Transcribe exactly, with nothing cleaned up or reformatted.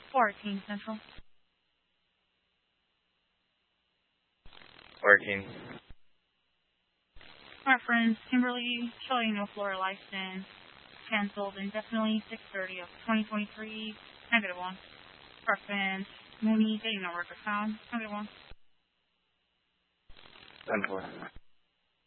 fourteen Central. Working. Reference Kimberly, showing no floor license. Cancelled indefinitely, six thirty of twenty twenty-three, negative one. Reference Mooney, getting no record found, negative one. ten four.